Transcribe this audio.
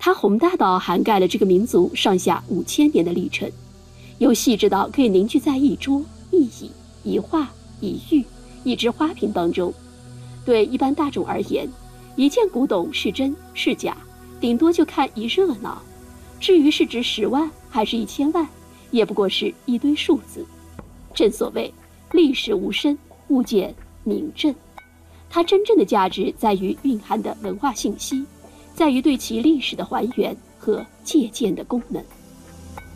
它宏大到涵盖了这个民族上下5000年的历程，又细致到可以凝聚在一桌、一椅、一画、一玉、一只花瓶当中。对一般大众而言，一件古董是真是假，顶多就看一热闹。至于是值10万还是1000万，也不过是一堆数字。正所谓历史无声，物见名震。它真正的价值在于蕴含的文化信息，在于对其历史的还原和借鉴的功能。